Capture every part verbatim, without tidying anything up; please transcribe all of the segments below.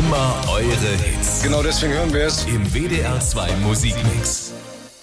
Immer eure Hits. Genau deswegen hören wir es Im W D R zwei Musikmix.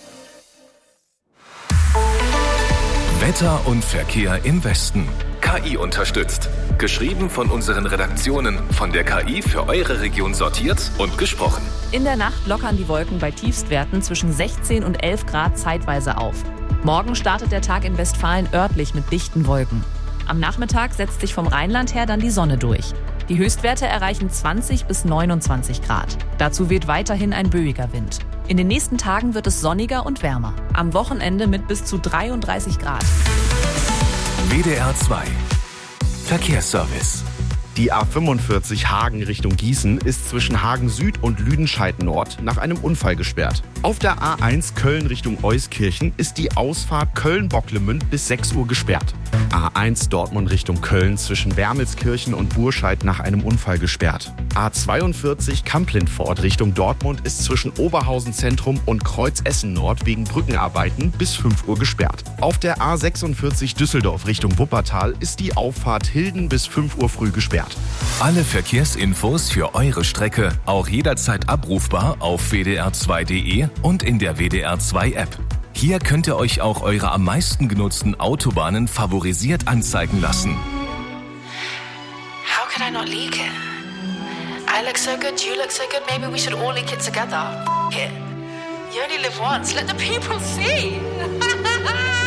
Wetter und Verkehr im Westen. K I unterstützt. Geschrieben von unseren Redaktionen, von der K I für eure Region sortiert und gesprochen. In der Nacht lockern die Wolken bei Tiefstwerten zwischen sechzehn und elf Grad zeitweise auf. Morgen startet der Tag in Westfalen örtlich mit dichten Wolken. Am Nachmittag setzt sich vom Rheinland her dann die Sonne durch. Die Höchstwerte erreichen zwanzig bis neunundzwanzig Grad. Dazu weht weiterhin ein böiger Wind. In den nächsten Tagen wird es sonniger und wärmer. Am Wochenende mit bis zu dreiunddreißig Grad. W D R zwei Verkehrsservice. Die A fünfundvierzig Hagen Richtung Gießen ist zwischen Hagen Süd und Lüdenscheid Nord nach einem Unfall gesperrt. Auf der A eins Köln Richtung Euskirchen ist die Ausfahrt Köln-Bocklemünd bis sechs Uhr gesperrt. A eins Dortmund Richtung Köln zwischen Wermelskirchen und Burscheid nach einem Unfall gesperrt. A zweiundvierzig Kamp-Lintfort Richtung Dortmund ist zwischen Oberhausen Zentrum und Kreuz-Essen Nord wegen Brückenarbeiten bis fünf Uhr gesperrt. Auf der A sechsundvierzig Düsseldorf Richtung Wuppertal ist die Auffahrt Hilden bis fünf Uhr früh gesperrt. Alle Verkehrsinfos für eure Strecke auch jederzeit abrufbar auf w d r zwei punkt d e und in der W D R zwei App. Hier könnt ihr euch auch eure am meisten genutzten Autobahnen favorisiert anzeigen lassen. How could I not leak it? I look so good, you look so good, maybe we should all leak it together. F it. You only live once, let the people see.